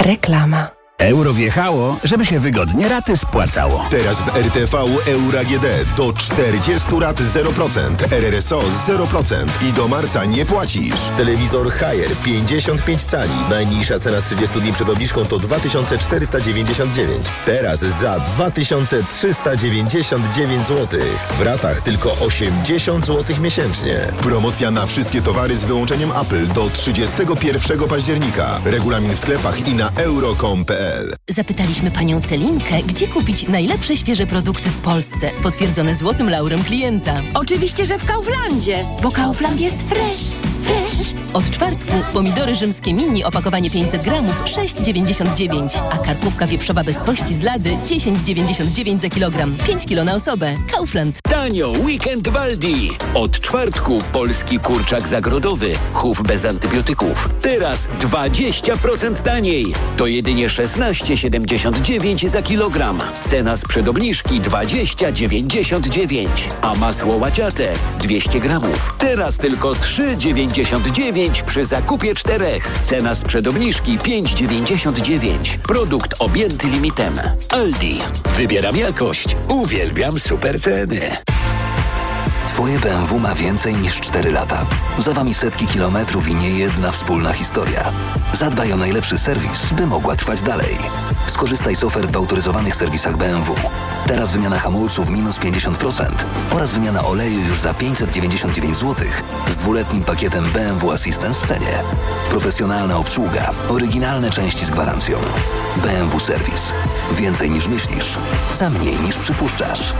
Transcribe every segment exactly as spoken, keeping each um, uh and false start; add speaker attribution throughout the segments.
Speaker 1: Reklama.
Speaker 2: Euro wjechało, żeby się wygodnie raty spłacało.
Speaker 3: Teraz w R T V Euro A G D do czterdziestu rat zero procent, R R S O zero procent i do marca nie płacisz.
Speaker 4: Telewizor Haier pięćdziesiąt pięć cali. Najniższa cena z trzydziestu dni przed obniżką to dwa tysiące czterysta dziewięćdziesiąt dziewięć. Teraz za dwa tysiące trzysta dziewięćdziesiąt dziewięć złotych. W ratach tylko osiemdziesiąt złotych miesięcznie.
Speaker 3: Promocja na wszystkie towary z wyłączeniem Apple do trzydziestego pierwszego października. Regulamin w sklepach i na euro kropka com kropka p l.
Speaker 5: Zapytaliśmy panią Celinkę, gdzie kupić najlepsze świeże produkty w Polsce, potwierdzone złotym laurem klienta.
Speaker 6: Oczywiście, że w Kauflandzie, bo Kaufland jest fresh, fresh.
Speaker 5: Od czwartku pomidory rzymskie mini, opakowanie pięćset gramów, sześć dziewięćdziesiąt dziewięć, a karkówka wieprzowa bez kości z Lady dziesięć dziewięćdziesiąt dziewięć za kilogram, pięć kilo na osobę. Kaufland.
Speaker 7: Tanio weekend w Aldi. Od czwartku polski kurczak zagrodowy, chów bez antybiotyków. Teraz dwadzieścia procent taniej. To jedynie szesnaście siedemdziesiąt dziewięć za kilogram. Cena sprzed obniżki dwadzieścia dziewięćdziesiąt dziewięć. A masło łaciate dwieście gramów. Teraz tylko trzy dziewięćdziesiąt dziewięć przy zakupie czterech. Cena sprzed obniżki pięć dziewięćdziesiąt dziewięć. Produkt objęty limitem. Aldi.
Speaker 2: Wybieram jakość. Uwielbiam super ceny.
Speaker 8: Twoje B M W ma więcej niż cztery lata. Za wami setki kilometrów i nie jedna wspólna historia. Zadbaj o najlepszy serwis, by mogła trwać dalej. Skorzystaj z ofert w autoryzowanych serwisach B M W. Teraz wymiana hamulców minus pięćdziesiąt procent oraz wymiana oleju już za pięćset dziewięćdziesiąt dziewięć złotych z dwuletnim pakietem B M W Assistance w cenie. Profesjonalna obsługa, oryginalne części z gwarancją. B M W Serwis. Więcej niż myślisz, za mniej niż przypuszczasz.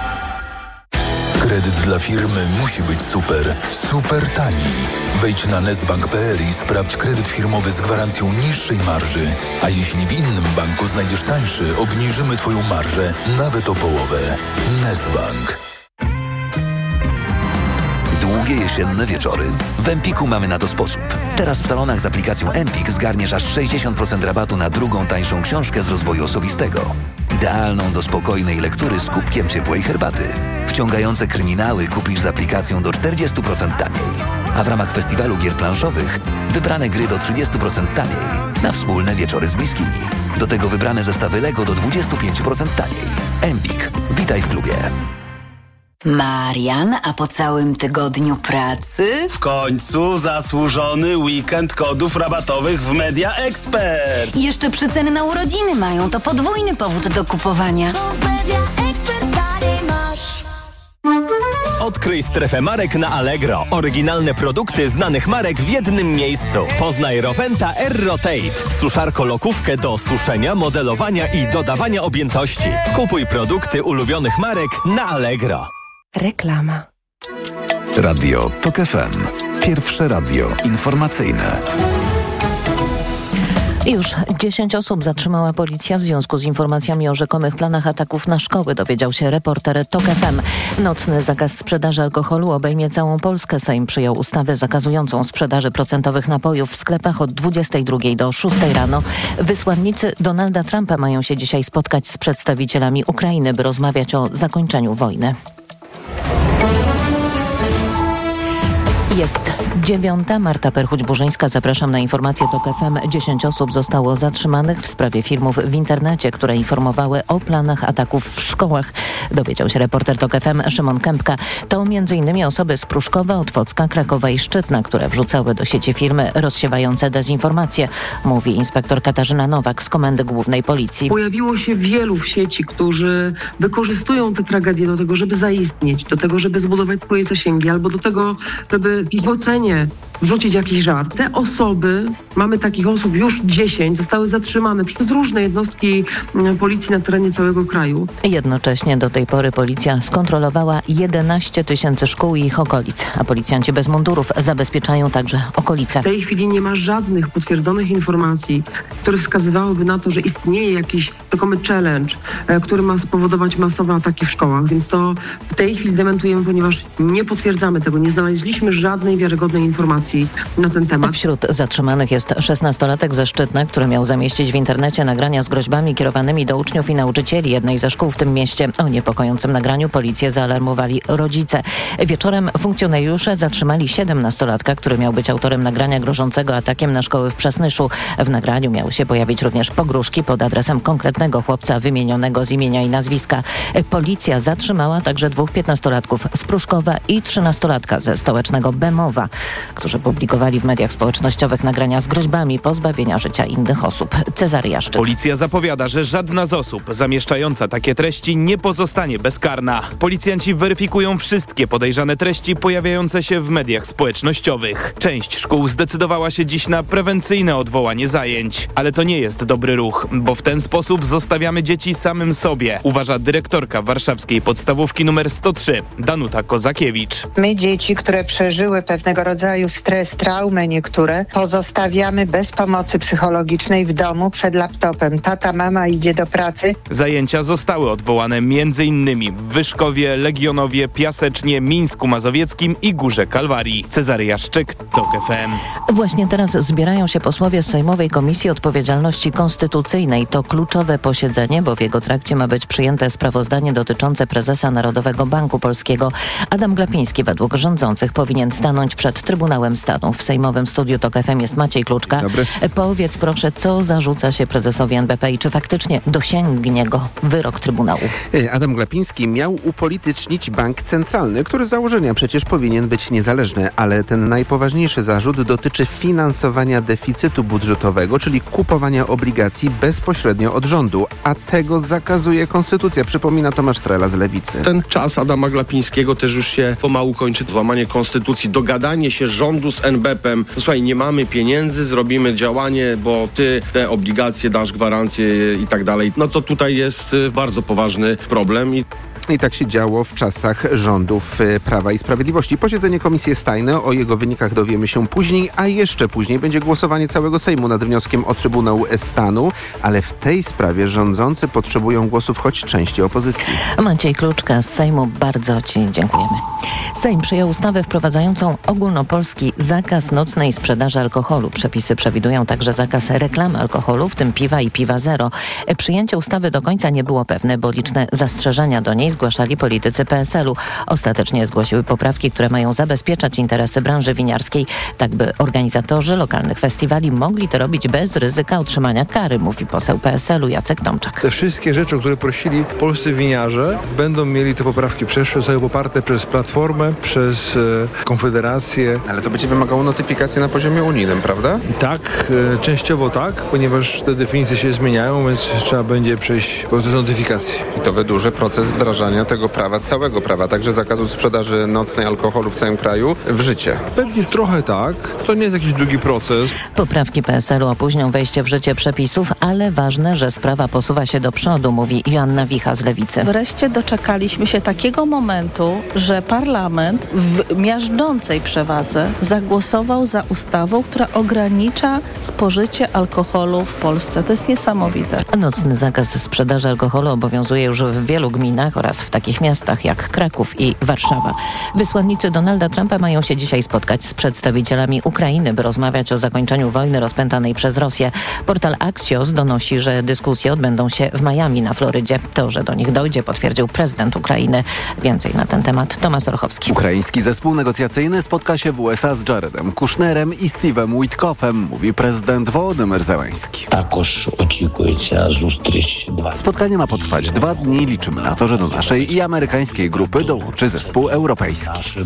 Speaker 9: Kredyt dla firmy musi być super, super tani. Wejdź na nestbank kropka p l i sprawdź kredyt firmowy z gwarancją niższej marży. A jeśli w innym banku znajdziesz tańszy, obniżymy Twoją marżę nawet o połowę. Nestbank.
Speaker 8: Długie jesienne wieczory? W Empiku mamy na to sposób. Teraz w salonach z aplikacją Empik zgarniesz aż sześćdziesiąt procent rabatu na drugą tańszą książkę z rozwoju osobistego. Idealną do spokojnej lektury z kubkiem ciepłej herbaty. Wciągające kryminały kupisz z aplikacją do czterdzieści procent taniej. A w ramach festiwalu gier planszowych wybrane gry do trzydzieści procent taniej. Na wspólne wieczory z bliskimi. Do tego wybrane zestawy Lego do dwadzieścia pięć procent taniej. Empik. Witaj w klubie.
Speaker 10: Marian, a po całym tygodniu pracy?
Speaker 11: W końcu zasłużony weekend kodów rabatowych w Media Expert.
Speaker 10: I jeszcze przeceny na urodziny mają, to podwójny powód do kupowania.
Speaker 12: Odkryj strefę marek na Allegro. Oryginalne produkty znanych marek w jednym miejscu. Poznaj Roventa Air Rotate. Suszarko-lokówkę do suszenia, modelowania i dodawania objętości. Kupuj produkty ulubionych marek na Allegro.
Speaker 1: Reklama.
Speaker 13: Radio Tok F M. Pierwsze radio informacyjne.
Speaker 14: Już dziesięć osób zatrzymała policja w związku z informacjami o rzekomych planach ataków na szkoły, dowiedział się reporter Tok F M. Nocny zakaz sprzedaży alkoholu obejmie całą Polskę. Sejm przyjął ustawę zakazującą sprzedaży procentowych napojów w sklepach od dwudziestej drugiej do szóstej rano. Wysłannicy Donalda Trumpa mają się dzisiaj spotkać z przedstawicielami Ukrainy, by rozmawiać o zakończeniu wojny. Jest dziewiąta. Marta Perchuć-Burzyńska. Zapraszam na informacje Tok F M. Dziesięć osób zostało zatrzymanych w sprawie filmów w internecie, które informowały o planach ataków w szkołach. Dowiedział się reporter Tok F M Szymon Kępka. To między innymi osoby z Pruszkowa, Otwocka, Krakowa i Szczytna, które wrzucały do sieci filmy rozsiewające dezinformacje, mówi inspektor Katarzyna Nowak z Komendy Głównej Policji.
Speaker 15: Pojawiło się wielu w sieci, którzy wykorzystują tę tragedię do tego, żeby zaistnieć, do tego, żeby zbudować swoje zasięgi, albo do tego, żeby w ich ocenie wrzucić jakiś żart. Te osoby, mamy takich osób już dziesięć, zostały zatrzymane przez różne jednostki policji na terenie całego kraju.
Speaker 14: Jednocześnie do tej pory policja skontrolowała jedenaście tysięcy szkół i ich okolic, a policjanci bez mundurów zabezpieczają także okolice.
Speaker 15: W tej chwili nie ma żadnych potwierdzonych informacji, które wskazywałyby na to, że istnieje jakiś rzekomy challenge, który ma spowodować masowe ataki w szkołach, więc to w tej chwili dementujemy, ponieważ nie potwierdzamy tego, nie znaleźliśmy żadnej wiarygodnej informacji. informacji na ten temat.
Speaker 14: Wśród zatrzymanych jest szesnastolatek ze Szczytna, który miał zamieścić w internecie nagrania z groźbami kierowanymi do uczniów i nauczycieli jednej ze szkół w tym mieście. O niepokojącym nagraniu policję zaalarmowali rodzice. Wieczorem funkcjonariusze zatrzymali siedemnastolatka, który miał być autorem nagrania grożącego atakiem na szkoły w Przasnyszu. W nagraniu miały się pojawić również pogróżki pod adresem konkretnego chłopca wymienionego z imienia i nazwiska. Policja zatrzymała także dwóch piętnastolatków z Pruszkowa i trzynastolatka ze stołecznego Bemowa, którzy publikowali w mediach społecznościowych nagrania z groźbami pozbawienia życia innych osób. Cezary Jaszczyk.
Speaker 1: Policja zapowiada, że żadna z osób zamieszczająca takie treści nie pozostanie bezkarna. Policjanci weryfikują wszystkie podejrzane treści pojawiające się w mediach społecznościowych. Część szkół zdecydowała się dziś na prewencyjne odwołanie zajęć. Ale to nie jest dobry ruch, bo w ten sposób zostawiamy dzieci samym sobie, uważa dyrektorka warszawskiej podstawówki numer sto trzy, Danuta Kozakiewicz.
Speaker 16: My dzieci, które przeżyły pewnego rodzaju stres, traumę niektóre, pozostawiamy bez pomocy psychologicznej w domu przed laptopem. Tata, mama idzie do pracy.
Speaker 1: Zajęcia zostały odwołane między innymi w Wyszkowie, Legionowie, Piasecznie, Mińsku Mazowieckim i Górze Kalwarii. Cezary Jaszczyk, TOK F M.
Speaker 14: Właśnie teraz zbierają się posłowie z Sejmowej Komisji Odpowiedzialności Konstytucyjnej. To kluczowe posiedzenie, bo w jego trakcie ma być przyjęte sprawozdanie dotyczące prezesa Narodowego Banku Polskiego. Adam Glapiński według rządzących powinien stanąć przed Trybunałem Stanu. W sejmowym studiu TOK F M jest Maciej Kluczka.
Speaker 17: Dobry.
Speaker 14: Powiedz proszę, co zarzuca się prezesowi N B P i czy faktycznie dosięgnie go wyrok Trybunału?
Speaker 17: Adam Glapiński miał upolitycznić bank centralny, który z założenia przecież powinien być niezależny, ale ten najpoważniejszy zarzut dotyczy finansowania deficytu budżetowego, czyli kupowania obligacji bezpośrednio od rządu, a tego zakazuje konstytucja, przypomina Tomasz Trela z Lewicy.
Speaker 18: Ten czas Adama Glapińskiego też już się pomału kończy. Złamanie konstytucji, dogadanie się rządu z N B P em. Słuchaj, nie mamy pieniędzy, zrobimy działanie, bo ty te obligacje dasz, gwarancje i tak dalej. No to tutaj jest bardzo poważny problem. I
Speaker 17: I tak się działo w czasach rządów Prawa i Sprawiedliwości. Posiedzenie komisji jest tajne, o jego wynikach dowiemy się później, a jeszcze później będzie głosowanie całego Sejmu nad wnioskiem o Trybunał Stanu, ale w tej sprawie rządzący potrzebują głosów choć części opozycji.
Speaker 14: Maciej Kluczka z Sejmu, bardzo Ci dziękujemy. Sejm przyjął ustawę wprowadzającą ogólnopolski zakaz nocnej sprzedaży alkoholu. Przepisy przewidują także zakaz reklamy alkoholu, w tym piwa i piwa zero. Przyjęcie ustawy do końca nie było pewne, bo liczne zastrzeżenia do niej zgłaszali politycy P S L-u. Ostatecznie zgłosiły poprawki, które mają zabezpieczać interesy branży winiarskiej, tak by organizatorzy lokalnych festiwali mogli to robić bez ryzyka otrzymania kary, mówi poseł P S L-u Jacek Tomczak.
Speaker 19: Te wszystkie rzeczy, o które prosili polscy winiarze, będą mieli te poprawki przeszłe, zostały poparte przez Platformę, przez e, Konfederację.
Speaker 17: Ale to będzie wymagało notyfikacji na poziomie unijnym, prawda?
Speaker 19: Tak, e, częściowo tak, ponieważ te definicje się zmieniają, więc trzeba będzie przejść proces notyfikacji.
Speaker 17: I to wydłuży proces wdrażania tego prawa, całego prawa, także zakazu sprzedaży nocnej alkoholu w całym kraju w życie.
Speaker 19: Pewnie trochę tak. To nie jest jakiś długi proces.
Speaker 14: Poprawki P S L-u opóźnią wejście w życie przepisów, ale ważne, że sprawa posuwa się do przodu, mówi Joanna Wicha z Lewicy.
Speaker 20: Wreszcie doczekaliśmy się takiego momentu, że parlament w miażdżącej przewadze zagłosował za ustawą, która ogranicza spożycie alkoholu w Polsce. To jest niesamowite.
Speaker 14: Nocny zakaz sprzedaży alkoholu obowiązuje już w wielu gminach oraz w takich miastach jak Kraków i Warszawa. Wysłannicy Donalda Trumpa mają się dzisiaj spotkać z przedstawicielami Ukrainy, by rozmawiać o zakończeniu wojny rozpętanej przez Rosję. Portal Axios donosi, że dyskusje odbędą się w Miami na Florydzie. To, że do nich dojdzie, potwierdził prezydent Ukrainy. Więcej na ten temat Tomasz Orchowski.
Speaker 21: Ukraiński zespół negocjacyjny spotka się w U S A z Jaredem Kushnerem i Steve'em Witkoffem, mówi prezydent Wołodymyr Zełenski. Spotkanie ma potrwać dwa dni. Liczymy na to, że do naszej i amerykańskiej grupy dołączy zespół europejski.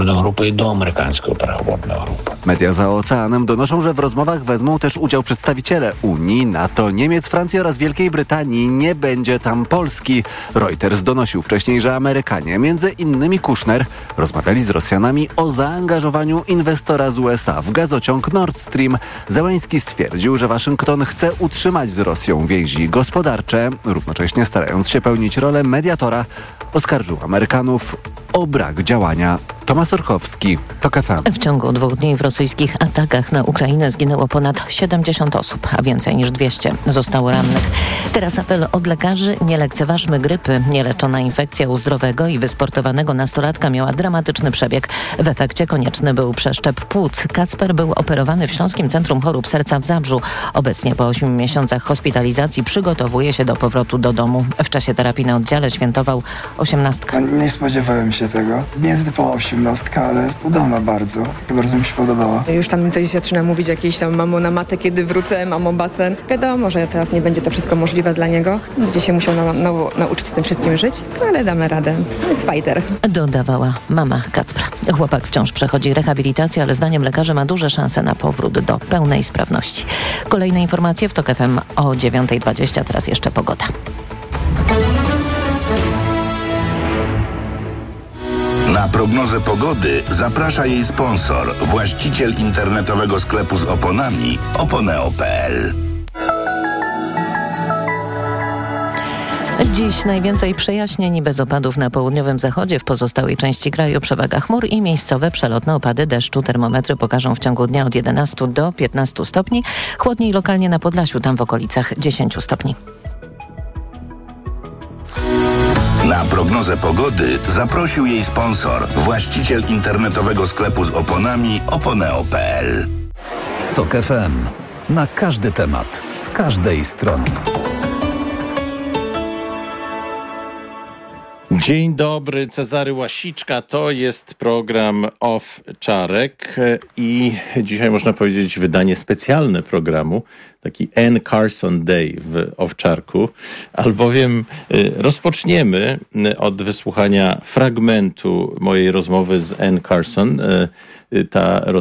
Speaker 21: Media za oceanem donoszą, że w rozmowach wezmą też udział przedstawiciele Unii, NATO, Niemiec, Francji oraz Wielkiej Brytanii. Nie będzie tam Polski. Reuters donosił wcześniej, że Amerykanie, między innymi Kushner, rozmawiali z Rosjanami o zaangażowaniu inwestora z U S A w gazociąg Nord Stream. Zełenski stwierdził, że Waszyngton chce utrzymać z Rosją więzi gospodarcze, równocześnie starając się pełnić rolę mediatora. Oskarżył Amerykanów o brak działania. Tomasz Orchowski, TOK F M.
Speaker 14: W ciągu dwóch dni w rosyjskich atakach na Ukrainę zginęło ponad siedemdziesiąt osób, a więcej niż dwieście zostało rannych. Teraz apel od lekarzy: nie lekceważmy grypy. Nieleczona infekcja u zdrowego i wysportowanego nastolatka miała dramatyczny przebieg. W efekcie konieczny był przeszczep płuc. Kacper był operowany w Śląskim Centrum Chorób Serca w Zabrzu. Obecnie po ośmiu miesiącach hospitalizacji przygotowuje się do powrotu do domu. W czasie terapii na oddziale świętował osiemnastkę.
Speaker 4: Nie spodziewałem się tego. Nie jest typowa osiemnastka, ale udana bardzo. Bardzo mi się podobała.
Speaker 22: Już tam coś zaczyna mówić jakieś tam: mamo na matę, kiedy wrócę, mamo basen. Wiadomo, że teraz nie będzie to wszystko możliwe dla niego. Będzie się musiał na, na, nauczyć z tym wszystkim żyć, ale damy radę. To jest fighter.
Speaker 14: Dodawała mama Kacpra. Chłopak wciąż przechodzi rehabilitację, ale zdaniem lekarzy ma duże szanse na powrót do pełnej sprawności. Kolejne informacje w TOK F M o dziewiąta dwadzieścia. Teraz jeszcze pogoda.
Speaker 23: Na prognozę pogody zaprasza jej sponsor, właściciel internetowego sklepu z oponami oponeo kropka p l.
Speaker 14: Dziś najwięcej przejaśnień i bez opadów na południowym zachodzie. W pozostałej części kraju przewaga chmur i miejscowe przelotne opady deszczu. Termometry pokażą w ciągu dnia od jedenastu do piętnastu stopni. Chłodniej lokalnie na Podlasiu, tam w okolicach dziesięciu stopni.
Speaker 23: Na prognozę pogody zaprosił jej sponsor, właściciel internetowego sklepu z oponami oponeo kropka p l.
Speaker 13: TOK F M. Na każdy temat, z każdej strony.
Speaker 24: Dzień dobry, Cezary Łasiczka. To jest program Owczarek i dzisiaj można powiedzieć wydanie specjalne programu, taki Anne Carson Day w Owczarku, albowiem rozpoczniemy od wysłuchania fragmentu mojej rozmowy z Anne Carson. Ta